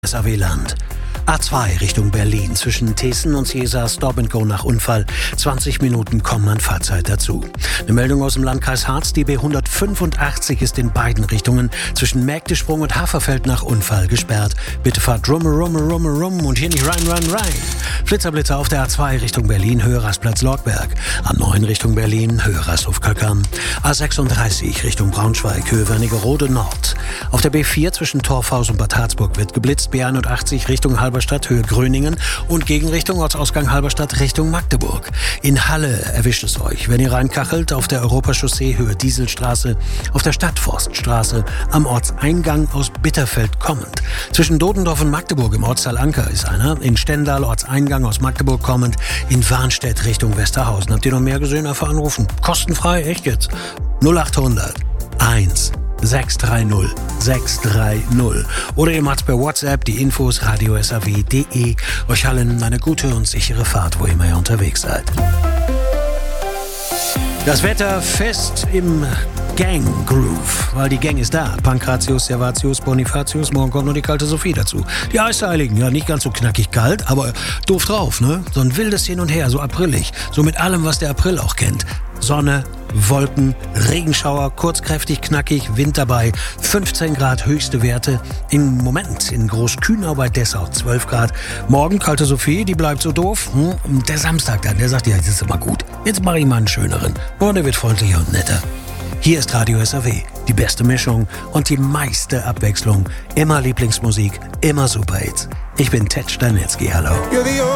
SAW-Land. A2 Richtung Berlin. Zwischen Tessen und Cesar Stop and Go nach Unfall. 20 Minuten kommen an Fahrzeit dazu. Eine Meldung aus dem Landkreis Harz. Die B185 ist in beiden Richtungen zwischen Mägdesprung und Haferfeld nach Unfall gesperrt. Bitte fahrt rum und hier nicht rein. Flitzerblitzer auf der A2 Richtung Berlin, Höhe Rastplatz Lortberg. A9 Richtung Berlin, Höhe Rasthof Kalkam. A36 Richtung Braunschweig, Höhe Wernigerode Nord. Auf der B4 zwischen Torfhaus und Bad Harzburg wird geblitzt. B81 Richtung Halberstadt, Höhe Gröningen und Gegenrichtung Ortsausgang Halberstadt Richtung Magdeburg. In Halle erwischt es euch, wenn ihr reinkachelt, auf der Europachaussee Höhe Dieselstraße, auf der Stadtforststraße, am Ortseingang aus Bitterfeld kommend. Zwischen Dodendorf und Magdeburg im Ortsteil Anker ist einer, in Stendal Ortseingang aus Magdeburg kommend, in Warnstedt Richtung Westerhausen. Habt ihr noch mehr gesehen? Einfach anrufen. Kostenfrei, echt jetzt. 0800 1 630 630. Oder ihr macht per WhatsApp die Infos radiosaw.de. Euch allen eine gute und sichere Fahrt, wo immer ihr unterwegs seid. Das Wetter fest im Gang-Groove, weil die Gang ist da. Pankratius, Servatius, Bonifatius, morgen kommt noch die kalte Sophie dazu. Die Eisheiligen, ja nicht ganz so knackig kalt, aber doof drauf, ne? So ein wildes Hin und Her, so aprillig. So mit allem, was der April auch kennt. Sonne, Wolken, Regenschauer, kurzkräftig, knackig, Wind dabei, 15 Grad höchste Werte. Im Moment in Großkühnau bei Dessau 12 Grad. Morgen kalte Sophie, die bleibt so doof. Und der Samstag dann, der sagt, ja, das ist immer gut. Jetzt mache ich mal einen schöneren. Und der wird freundlicher und netter. Hier ist Radio SAW, die beste Mischung und die meiste Abwechslung. Immer Lieblingsmusik, immer Superhits. Ich bin Ted Stanitzky, hallo.